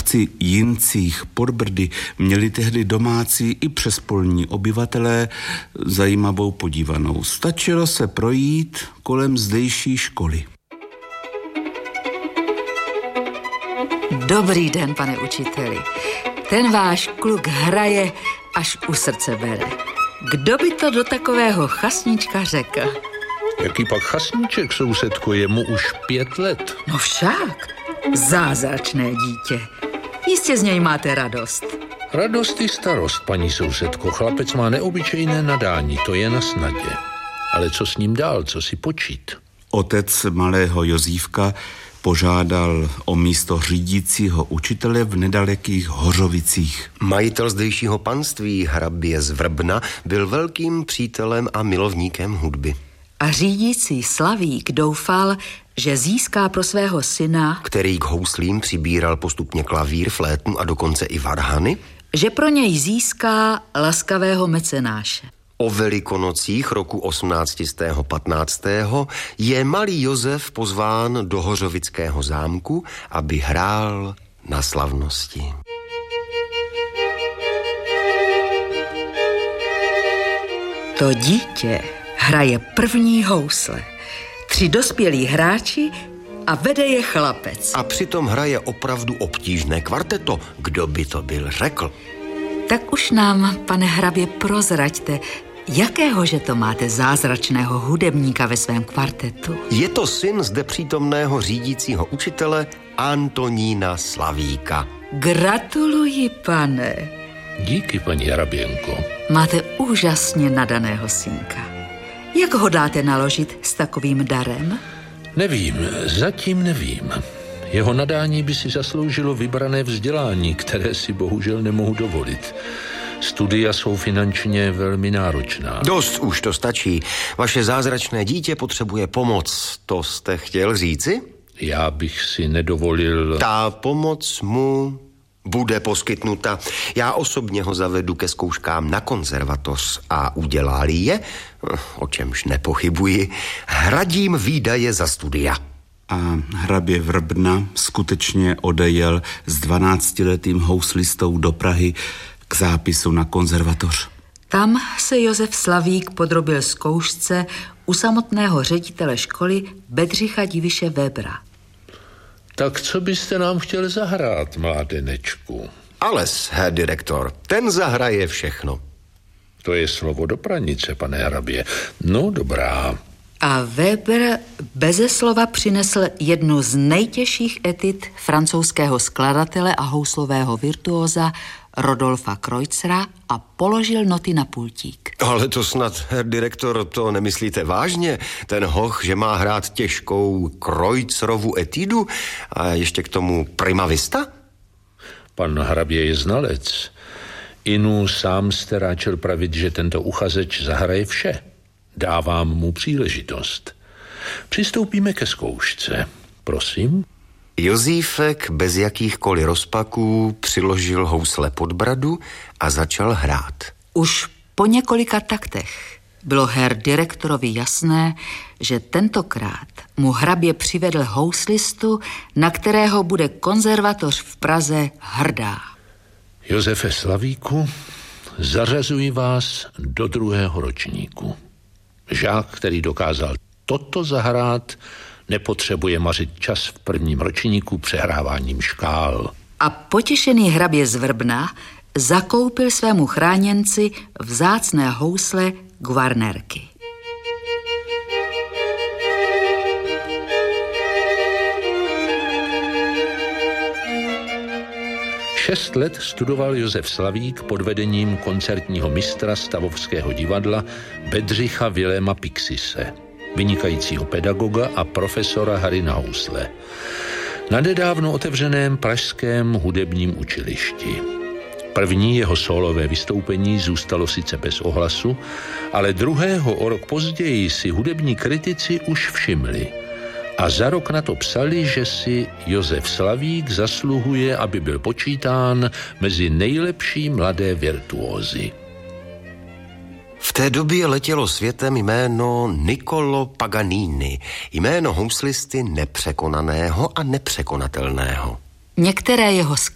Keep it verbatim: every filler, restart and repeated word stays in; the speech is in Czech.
obci Jincích pod Brdy měli tehdy domácí i přespolní obyvatelé zajímavou podívanou. Stačilo se projít kolem zdejší školy. Dobrý den, pane učiteli. Ten váš kluk hraje, až u srdce bere. Kdo by to do takového chasnička řekl? Jaký pak chasníček, sousedko, je mu už pět let. No však, zázračné dítě. Jistě z něj máte radost. Radost i starost, paní sousedko. Chlapec má neobyčejné nadání, to je na snadě. Ale co s ním dál, co si počít? Otec malého Jozífka požádal o místo řídícího učitele v nedalekých Hořovicích. Majitel zdejšího panství, hrabě z Vrbna, byl velkým přítelem a milovníkem hudby. A řídící Slavík doufal, že získá pro svého syna, který k houslím přibíral postupně klavír, flétnu a dokonce i varhany, že pro něj získá laskavého mecenáše. O Velikonocích roku osmnáct set patnáct je malý Josef pozván do Hořovického zámku, aby hrál na slavnosti. To dítě hraje první housle. Tři dospělí hráči a vede je chlapec. A přitom hraje opravdu obtížné kvarteto. Kdo by to byl řekl? Tak už nám, pane hrabě, prozraďte, jakéhože to máte zázračného hudebníka ve svém kvartetu? Je to syn zde přítomného řídícího učitele Antonína Slavíka. Gratuluji, pane. Díky, paní hraběnko. Máte úžasně nadaného synka. Jak ho dáte naložit s takovým darem? Nevím, zatím nevím. Jeho nadání by si zasloužilo vybrané vzdělání, které si bohužel nemohu dovolit. Studia jsou finančně velmi náročná. Dost už to stačí. Vaše zázračné dítě potřebuje pomoc. To jste chtěl říci? Já bych si nedovolil... Ta pomoc mu bude poskytnuta. Já osobně ho zavedu ke zkouškám na konzervatoř a udělá-li je, o čemž nepochybuji, hradím výdaje za studia. A hrabě Vrbna skutečně odejel s dvanáctiletým houslistou do Prahy k zápisu na konzervatoř. Tam se Josef Slavík podrobil zkoušce u samotného ředitele školy Bedřicha Diviše Webera. Tak co byste nám chtěl zahrát, mládenečku? Ales, herr direktor, ten zahraje všechno. To je slovo do pranice, pane hrabě. No, dobrá. A Weber beze slova přinesl jednu z nejtěžších etit francouzského skladatele a houslového virtuóza Rodolfa Kreuzera a položil noty na pultík. Ale to snad, herr direktor, to nemyslíte vážně? Ten hoch, že má hrát těžkou Kreuzerovu etidu a ještě k tomu prima vista? Pan hrabě je znalec. Inu sám jste ráčil pravit, že tento uchazeč zahraje vše. Dávám mu příležitost. Přistoupíme ke zkoušce. Prosím. Jozífek bez jakýchkoliv rozpaků přiložil housle pod bradu a začal hrát. Už po několika taktech bylo herr direktorovi jasné, že tentokrát mu hrabě přivedl houslistu, na kterého bude konzervatoř v Praze hrdá. Josefe Slavíku, zařazuji vás do druhého ročníku. Žák, který dokázal toto zahrát, nepotřebuje mařit čas v prvním ročníku přehráváním škál. A potěšený hrabě z Vrbna zakoupil svému chráněnci vzácné housle Guarnerky. Šest let studoval Josef Slavík pod vedením koncertního mistra Stavovského divadla Bedřicha Viléma Pixise, vynikajícího pedagoga a profesora hry na housle, na nedávno otevřeném pražském hudebním učilišti. První jeho sólové vystoupení zůstalo sice bez ohlasu, ale druhého o rok později si hudební kritici už všimli a za rok na to psali, že si Josef Slavík zasluhuje, aby byl počítán mezi nejlepší mladé virtuózy. V té době letělo světem jméno Niccolo Paganini, jméno houslisty nepřekonaného a nepřekonatelného. Některé jeho skladby